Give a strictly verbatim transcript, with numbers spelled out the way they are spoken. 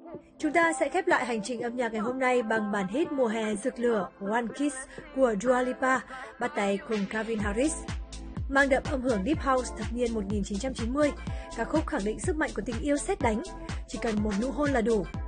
Chúng ta sẽ khép lại hành trình âm nhạc ngày hôm nay bằng bản hit mùa hè rực lửa One Kiss của Dua Lipa, bắt tay cùng Calvin Harris. Mang đậm âm hưởng Deep House thập niên một nghìn chín trăm chín mươi, ca khúc khẳng định sức mạnh của tình yêu sét đánh, chỉ cần một nụ hôn là đủ.